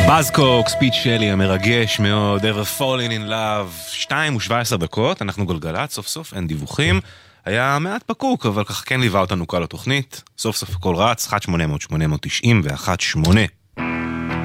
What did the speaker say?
בזקוק, ספיץ' שלי המרגש מאוד, Ever Falling in Love, 2:17, אנחנו גולגלת, סוף סוף אין דיווחים, היה מעט פקוק, אבל כך כן ליווה אותנו כל התוכנית, סוף סוף הכל רץ, 1-800-890 ו-1-8